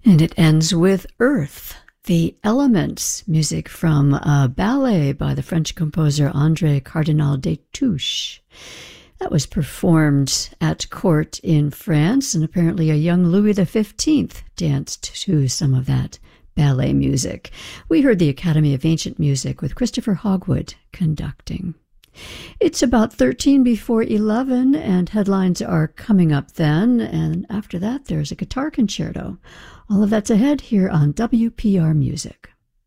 And it ends with Earth, the Elements, music from a ballet by the French composer André Cardinal Destouches. That was performed at court in France, and apparently a young Louis XV danced to some of that ballet music. We heard the Academy of Ancient Music with Christopher Hogwood conducting. It's about 13 before 11, and headlines are coming up then, and after that there's a guitar concerto. All of that's ahead here on WPR Music.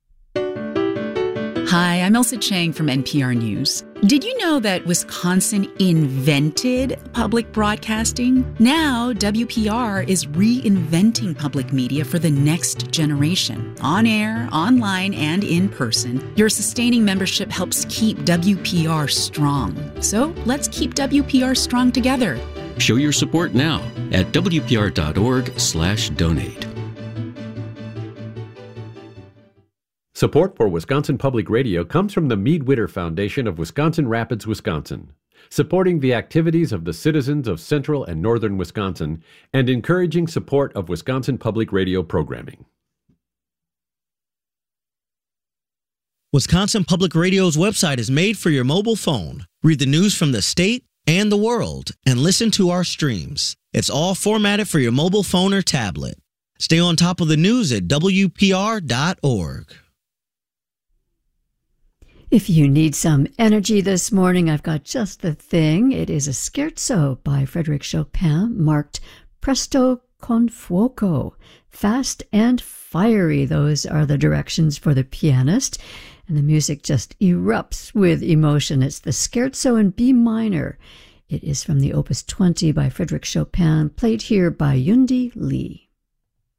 Hi, I'm Elsa Chang from NPR News. Did you know that Wisconsin invented public broadcasting? Now, WPR is reinventing public media for the next generation. On air, online, and in person, your sustaining membership helps keep WPR strong. So let's keep WPR strong together. Show your support now at WPR.org/donate. Support for Wisconsin Public Radio comes from the Mead Witter Foundation of Wisconsin Rapids, Wisconsin, supporting the activities of the citizens of central and northern Wisconsin and encouraging support of Wisconsin Public Radio programming. Wisconsin Public Radio's website is made for your mobile phone. Read the news from the state and the world and listen to our streams. It's all formatted for your mobile phone or tablet. Stay on top of the news at WPR.org. If you need some energy this morning, I've got just the thing. It is a scherzo by Frédéric Chopin, marked Presto con fuoco. Fast and fiery, those are the directions for the pianist. And the music just erupts with emotion. It's the scherzo in B minor. It is from the Opus 20 by Frédéric Chopin, played here by Yundi Lee.